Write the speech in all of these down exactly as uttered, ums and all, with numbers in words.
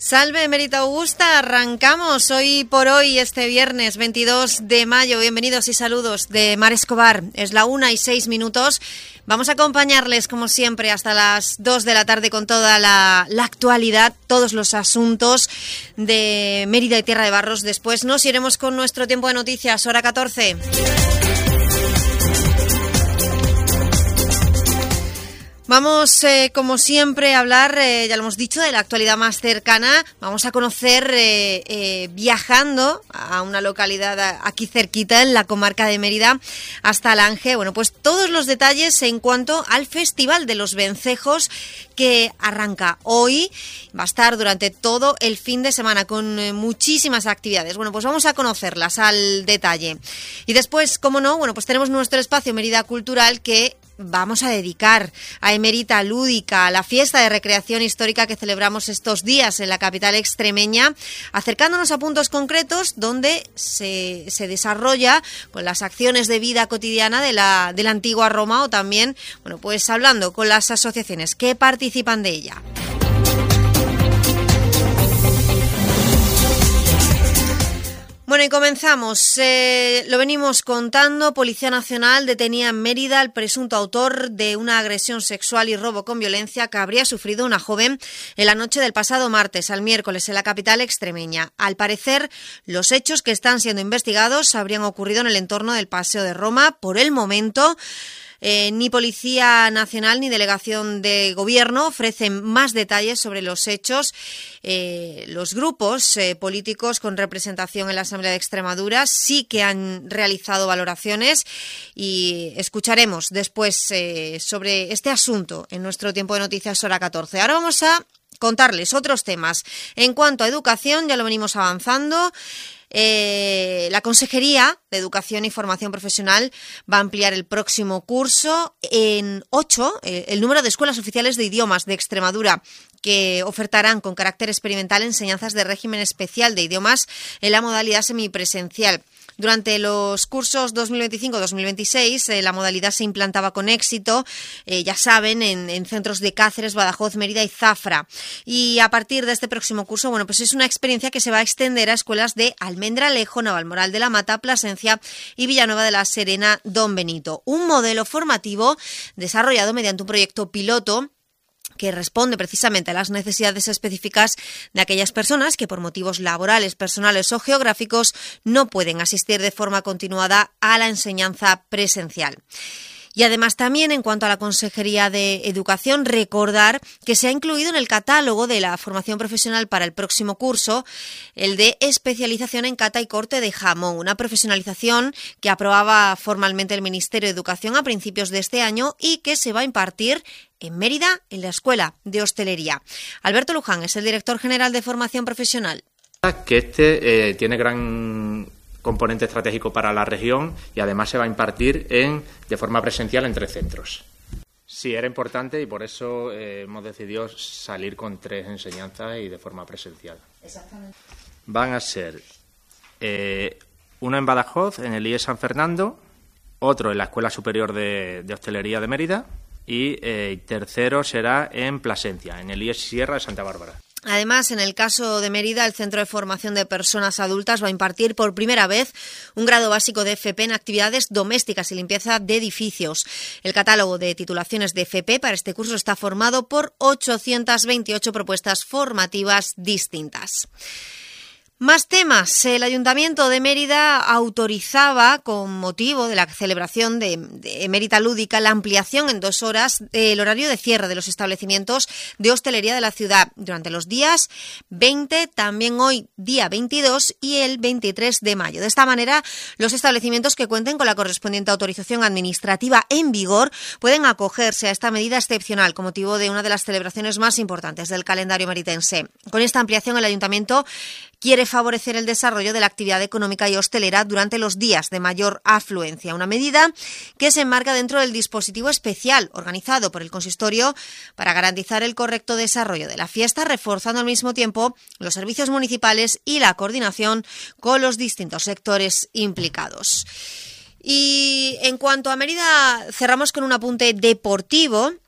Salve Mérida Augusta, arrancamos hoy por hoy este viernes veintidós de mayo. Bienvenidos y saludos de Mar Escobar. Es la una y seis minutos. Vamos a acompañarles como siempre hasta las dos de la tarde con toda la, la actualidad, todos los asuntos de Mérida y Tierra de Barros. Después nos iremos con nuestro tiempo de noticias, hora catorce. Vamos, eh, como siempre, a hablar, eh, ya lo hemos dicho, de la actualidad más cercana. Vamos a conocer, eh, eh, viajando a una localidad aquí cerquita, en la comarca de Mérida, hasta Alange. Bueno, pues todos los detalles en cuanto al Festival de los Vencejos, que arranca hoy. Va a estar durante todo el fin de semana con eh, muchísimas actividades. Bueno, pues vamos a conocerlas al detalle. Y después, como no, bueno, pues tenemos nuestro espacio Mérida Cultural, que vamos a dedicar a Emerita Lúdica, a la fiesta de recreación histórica que celebramos estos días en la capital extremeña, acercándonos a puntos concretos donde se, se desarrolla con las acciones de vida cotidiana de la, de la antigua Roma, o también, bueno, pues hablando con las asociaciones que participan de ella. Bueno, y comenzamos. Eh, lo venimos contando. Policía Nacional detenía en Mérida al presunto autor de una agresión sexual y robo con violencia que habría sufrido una joven en la noche del pasado martes al miércoles en la capital extremeña. Al parecer, los hechos que están siendo investigados habrían ocurrido en el entorno del Paseo de Roma. Por el momento, Eh, ni Policía Nacional ni Delegación de Gobierno ofrecen más detalles sobre los hechos. Eh, los grupos eh, políticos con representación en la Asamblea de Extremadura sí que han realizado valoraciones, y escucharemos después eh, sobre este asunto en nuestro tiempo de noticias hora catorce. Ahora vamos a contarles otros temas. En cuanto a educación, ya lo venimos avanzando. Eh, la Consejería de Educación y Formación Profesional va a ampliar el próximo curso en ocho eh, el número de escuelas oficiales de idiomas de Extremadura, que ofertarán con carácter experimental enseñanzas de régimen especial de idiomas en la modalidad semipresencial. Durante los cursos dos mil veinticinco dos mil veintiséis eh, la modalidad se implantaba con éxito, eh, ya saben, en, en centros de Cáceres, Badajoz, Mérida y Zafra. Y a partir de este próximo curso, bueno, pues es una experiencia que se va a extender a escuelas de Almendralejo, Navalmoral de la Mata, Plasencia y Villanueva de la Serena, Don Benito. Un modelo formativo desarrollado mediante un proyecto piloto que responde precisamente a las necesidades específicas de aquellas personas que por motivos laborales, personales o geográficos no pueden asistir de forma continuada a la enseñanza presencial. Y además también, en cuanto a la Consejería de Educación, recordar que se ha incluido en el catálogo de la formación profesional para el próximo curso el de especialización en cata y corte de jamón, una profesionalización que aprobaba formalmente el Ministerio de Educación a principios de este año y que se va a impartir en Mérida, en la Escuela de Hostelería. Alberto Luján es el director general de Formación Profesional. Que este eh, tiene gran componente estratégico para la región y además se va a impartir en, de forma presencial en tres centros. Sí, era importante y por eso eh, hemos decidido salir con tres enseñanzas y de forma presencial. Exactamente. Van a ser eh, uno en Badajoz, en el I E San Fernando, otro en la Escuela Superior de, de Hostelería de Mérida y eh, tercero será en Plasencia, en el I E Sierra de Santa Bárbara. Además, en el caso de Mérida, el Centro de Formación de Personas Adultas va a impartir por primera vez un grado básico de F P en actividades domésticas y limpieza de edificios. El catálogo de titulaciones de F P para este curso está formado por ochocientas veintiocho propuestas formativas distintas. Más temas. El Ayuntamiento de Mérida autorizaba, con motivo de la celebración de, de Emerita Lúdica, la ampliación en dos horas del horario de cierre de los establecimientos de hostelería de la ciudad durante los días veinte, también hoy día veintidós y el veintitrés de mayo. De esta manera, los establecimientos que cuenten con la correspondiente autorización administrativa en vigor pueden acogerse a esta medida excepcional con motivo de una de las celebraciones más importantes del calendario meritense. Con esta ampliación, el Ayuntamiento quiere favorecer el desarrollo de la actividad económica y hostelera durante los días de mayor afluencia, una medida que se enmarca dentro del dispositivo especial organizado por el Consistorio para garantizar el correcto desarrollo de la fiesta, reforzando al mismo tiempo los servicios municipales y la coordinación con los distintos sectores implicados. Y en cuanto a Mérida, cerramos con un apunte deportivo.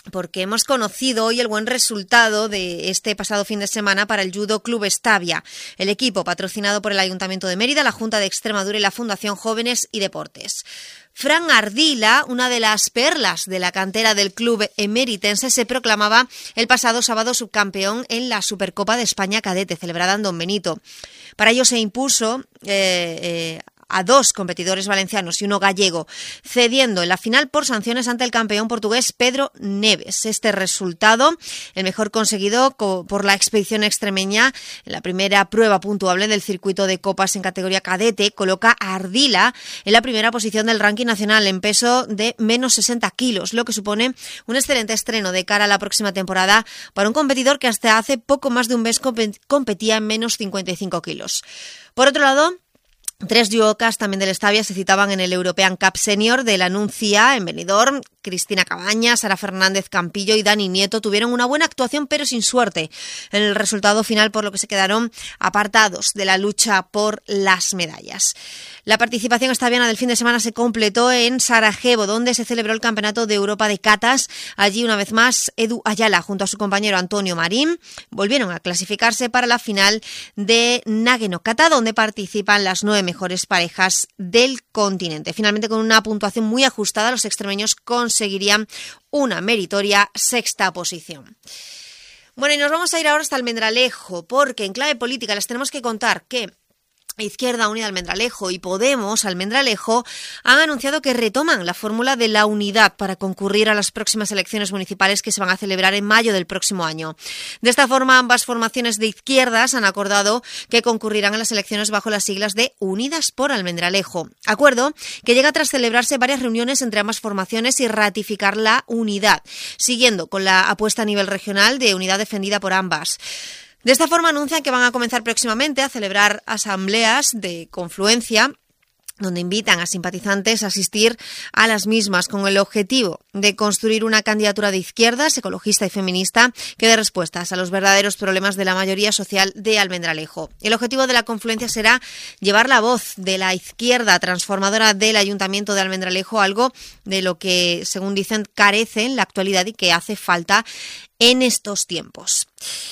porque hemos conocido hoy el buen resultado de este pasado fin de semana para el Judo Club Estavia, el equipo patrocinado por el Ayuntamiento de Mérida, la Junta de Extremadura y la Fundación Jóvenes y Deportes. Fran Ardila, una de las perlas de la cantera del club emeritense, se proclamaba el pasado sábado subcampeón en la Supercopa de España Cadete, celebrada en Don Benito. Para ello se impuso eh, eh, a dos competidores valencianos y uno gallego, cediendo en la final por sanciones ante el campeón portugués Pedro Neves. Este resultado, el mejor conseguido por la expedición extremeña en la primera prueba puntuable del circuito de copas en categoría cadete, coloca a Ardila en la primera posición del ranking nacional en peso de menos sesenta kilos, lo que supone un excelente estreno de cara a la próxima temporada para un competidor que hasta hace poco más de un mes competía en menos cincuenta y cinco kilos. Por otro lado, tres judocas también del Estavia se citaban en el European Cup Senior de la Nuncia en Benidorm. Cristina Cabañas, Sara Fernández Campillo y Dani Nieto tuvieron una buena actuación pero sin suerte en el resultado final, por lo que se quedaron apartados de la lucha por las medallas. La participación estaviana del fin de semana se completó en Sarajevo, donde se celebró el Campeonato de Europa de Catas. Allí, una vez más, Edu Ayala, junto a su compañero Antonio Marín, volvieron a clasificarse para la final de Nagano Kata, donde participan las nueve mejores parejas del continente. Finalmente, con una puntuación muy ajustada, los extremeños conseguirían una meritoria sexta posición. Bueno, y nos vamos a ir ahora hasta Almendralejo, porque en clave política les tenemos que contar que Izquierda Unida Almendralejo y Podemos Almendralejo han anunciado que retoman la fórmula de la unidad para concurrir a las próximas elecciones municipales que se van a celebrar en mayo del próximo año. De esta forma, ambas formaciones de izquierdas han acordado que concurrirán a las elecciones bajo las siglas de Unidas por Almendralejo. Acuerdo que llega tras celebrarse varias reuniones entre ambas formaciones y ratificar la unidad, siguiendo con la apuesta a nivel regional de unidad defendida por ambas. De esta forma anuncian que van a comenzar próximamente a celebrar asambleas de confluencia, donde invitan a simpatizantes a asistir a las mismas con el objetivo de construir una candidatura de izquierdas, ecologista y feminista que dé respuestas a los verdaderos problemas de la mayoría social de Almendralejo. El objetivo de la confluencia será llevar la voz de la izquierda transformadora del Ayuntamiento de Almendralejo, algo de lo que, según dicen, carece en la actualidad y que hace falta en estos tiempos.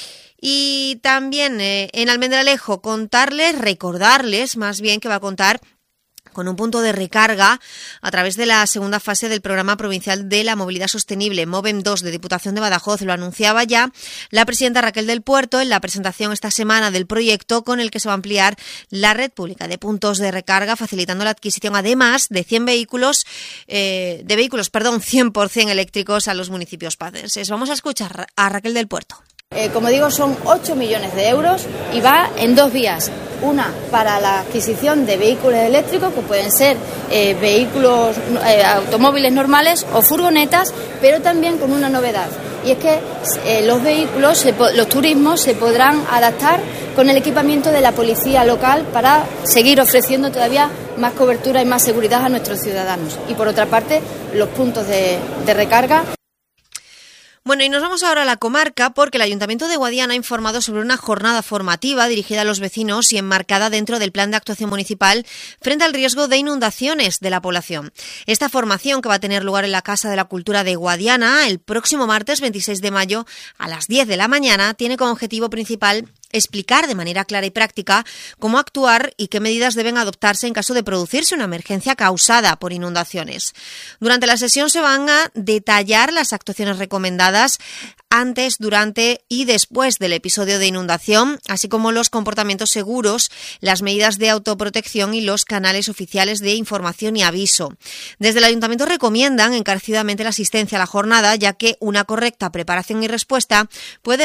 Y también eh, en Almendralejo contarles, recordarles más bien que va a contar con un punto de recarga a través de la segunda fase del Programa Provincial de la Movilidad Sostenible, Movem dos, de Diputación de Badajoz. Lo anunciaba ya la presidenta Raquel del Puerto en la presentación esta semana del proyecto, con el que se va a ampliar la red pública de puntos de recarga, facilitando la adquisición además de cien vehículos, eh, de vehículos, perdón, cien por ciento eléctricos a los municipios pacenses. Vamos a escuchar a Raquel del Puerto. Eh, como digo, son ocho millones de euros y va en dos vías. Una para la adquisición de vehículos eléctricos, que pueden ser eh, vehículos, eh, automóviles normales o furgonetas, pero también con una novedad. Y es que eh, los vehículos, se, los turismos, se podrán adaptar con el equipamiento de la policía local para seguir ofreciendo todavía más cobertura y más seguridad a nuestros ciudadanos. Y por otra parte, los puntos de, de recarga. Bueno, y nos vamos ahora a la comarca, porque el Ayuntamiento de Guadiana ha informado sobre una jornada formativa dirigida a los vecinos y enmarcada dentro del Plan de Actuación Municipal frente al riesgo de inundaciones de la población. Esta formación, que va a tener lugar en la Casa de la Cultura de Guadiana el próximo martes veintiséis de mayo a las diez de la mañana, tiene como objetivo principal explicar de manera clara y práctica cómo actuar y qué medidas deben adoptarse en caso de producirse una emergencia causada por inundaciones. Durante la sesión se van a detallar las actuaciones recomendadas antes, durante y después del episodio de inundación, así como los comportamientos seguros, las medidas de autoprotección y los canales oficiales de información y aviso. Desde el Ayuntamiento recomiendan encarecidamente la asistencia a la jornada, ya que una correcta preparación y respuesta puede